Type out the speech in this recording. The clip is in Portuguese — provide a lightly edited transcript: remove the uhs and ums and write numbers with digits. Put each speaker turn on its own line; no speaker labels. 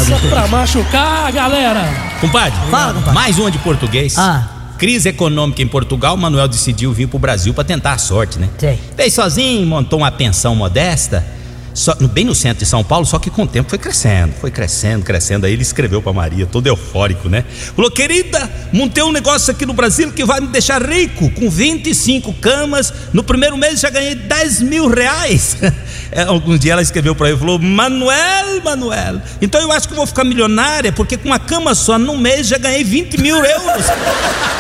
Pra machucar, galera.
Compadre,
Fala, compadre.
mais uma de português. Crise econômica em Portugal, o Manuel decidiu vir pro Brasil pra tentar a sorte, né?
Sei.
Veio sozinho, montou uma pensão modesta, bem no centro de São Paulo, só que com o tempo foi crescendo. Aí ele escreveu pra Maria, todo eufórico, né? Falou: querida, montei um negócio aqui no Brasil que vai me deixar rico, com 25 camas, no primeiro mês já ganhei 10 mil reais. Algum dia ela escreveu pra ele, falou: Manuel, então eu acho que eu vou ficar milionária, porque com uma cama só, no mês já ganhei 20 mil euros.